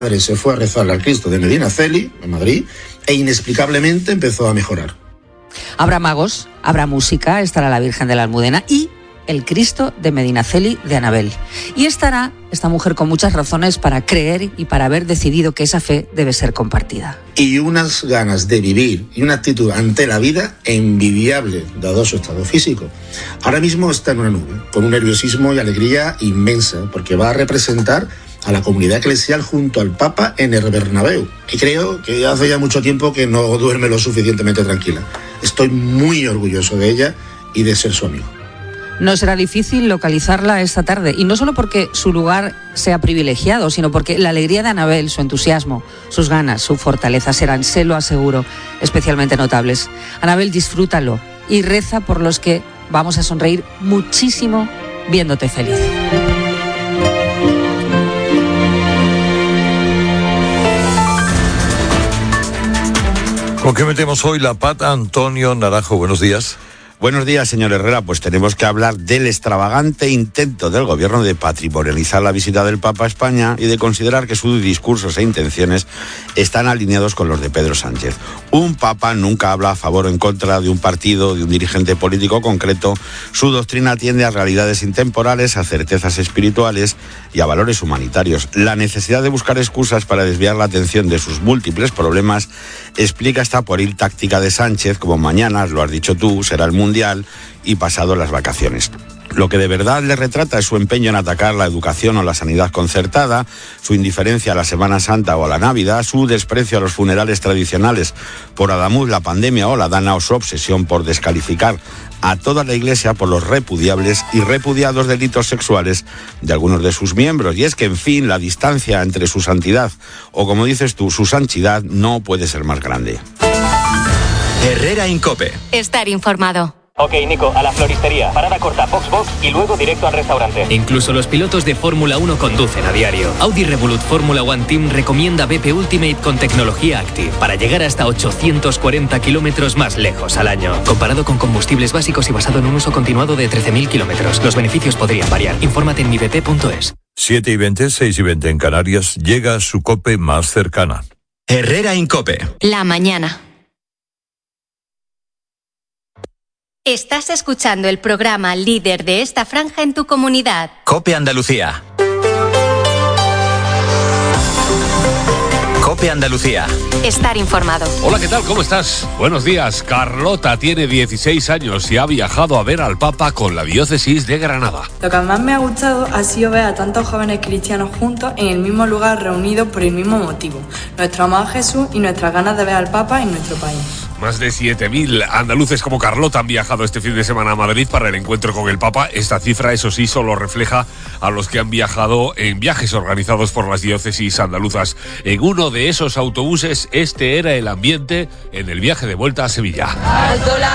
se fue a rezarle al Cristo de Medinaceli, en Madrid, e inexplicablemente empezó a mejorar. Habrá magos, habrá música, estará la Virgen de la Almudena y el Cristo de Medinaceli de Anabel. Y estará esta mujer con muchas razones para creer y para haber decidido que esa fe debe ser compartida. Y unas ganas de vivir y una actitud ante la vida envidiable, dado su estado físico. Ahora mismo está en una nube, con un nerviosismo y alegría inmensa, porque va a representar a la comunidad eclesial junto al Papa en el Bernabéu. Y creo que hace ya mucho tiempo que no duerme lo suficientemente tranquila. Estoy muy orgulloso de ella y de ser su amigo. No será difícil localizarla esta tarde, y no solo porque su lugar sea privilegiado, sino porque la alegría de Anabel, su entusiasmo, sus ganas, su fortaleza serán, se lo aseguro, especialmente notables. Anabel, disfrútalo y reza por los que vamos a sonreír muchísimo viéndote feliz. ¿Con qué metemos hoy la pata? Antonio Naranjo, buenos días. Buenos días, señor Herrera. Pues tenemos que hablar del extravagante intento del gobierno de patrimonializar la visita del Papa a España y de considerar que sus discursos e intenciones están alineados con los de Pedro Sánchez. Un Papa nunca habla a favor o en contra de un partido, de un dirigente político concreto. Su doctrina tiende a realidades intemporales, a certezas espirituales y a valores humanitarios. La necesidad de buscar excusas para desviar la atención de sus múltiples problemas explica esta pueril táctica de Sánchez, como mañana, lo has dicho tú, será el Mundial y pasado las vacaciones. Lo que de verdad le retrata es su empeño en atacar la educación o la sanidad concertada, su indiferencia a la Semana Santa o a la Navidad, su desprecio a los funerales tradicionales por Adamuz, la pandemia o la Dana, o su obsesión por descalificar a toda la Iglesia por los repudiables y repudiados delitos sexuales de algunos de sus miembros. Y es que, en fin, la distancia entre su santidad o, como dices tú, su sanchidad no puede ser más grande. Herrera Incope. Estar informado. Ok, Nico, a la floristería, parada corta, box y luego directo al restaurante. Incluso los pilotos de Fórmula 1 conducen a diario. Audi Revolut Fórmula One Team recomienda BP Ultimate con tecnología Active para llegar hasta 840 kilómetros más lejos al año. Comparado con combustibles básicos y basado en un uso continuado de 13.000 kilómetros. Los beneficios podrían variar. Infórmate en mibp.es. 7:20, 6:20 en Canarias. Llega su COPE más cercana. Herrera Incope. La mañana. Estás escuchando el programa líder de esta franja en tu comunidad. COPE Andalucía. COPE Andalucía. Estar informado. Hola, ¿qué tal? ¿Cómo estás? Buenos días. Carlota tiene 16 años y ha viajado a ver al Papa con la diócesis de Granada. Lo que más me ha gustado ha sido ver a tantos jóvenes cristianos juntos en el mismo lugar, reunidos por el mismo motivo: nuestro amor a Jesús y nuestras ganas de ver al Papa en nuestro país. Más de 7.000 andaluces como Carlota han viajado este fin de semana a Madrid para el encuentro con el Papa. Esta cifra, eso sí, solo refleja a los que han viajado en viajes organizados por las diócesis andaluzas. En uno de esos autobuses, este era el ambiente en el viaje de vuelta a Sevilla.